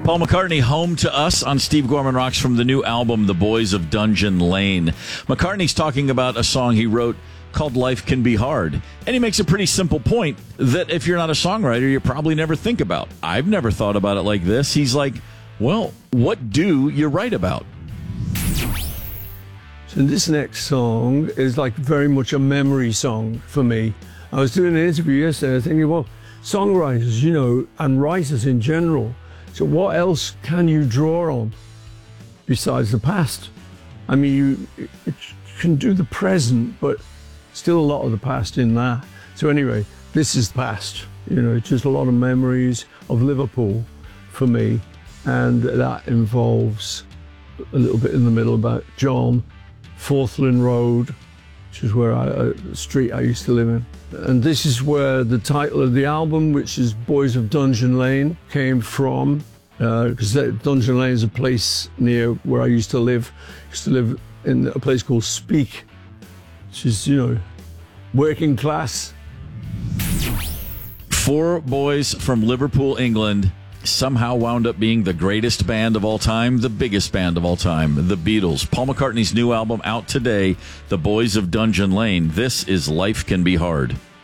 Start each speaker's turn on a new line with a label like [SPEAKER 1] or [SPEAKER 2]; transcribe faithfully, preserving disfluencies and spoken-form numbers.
[SPEAKER 1] Paul McCartney, Home to Us on Steve Gorman Rocks from the new album, The Boys of Dungeon Lane. McCartney's talking about a song he wrote called Life Can Be Hard. And he makes a pretty simple point that if you're not a songwriter, you probably never think about. I've never thought about it like this. He's like, well, what do you write about?
[SPEAKER 2] So this next song is like very much a memory song for me. I was doing an interview yesterday, I was thinking, well, songwriters, you know, and writers in general, so what else can you draw on besides the past? I mean, you, you can do the present, but still a lot of the past in that. So anyway, this is the past. You know, it's just a lot of memories of Liverpool for me. And that involves a little bit in the middle about John, Forthland Road, which is where I, uh, the street I used to live in. And this is where the title of the album, which is Boys of Dungeon Lane, came from, because uh, Dungeon Lane is a place near where I used to live. I used to live in a place called Speke, which is, you know, working class.
[SPEAKER 1] Four boys from Liverpool, England, somehow wound up being the greatest band of all time, the biggest band of all time, the Beatles. Paul McCartney's new album out today, The Boys of Dungeon Lane. This is Life Can Be Hard.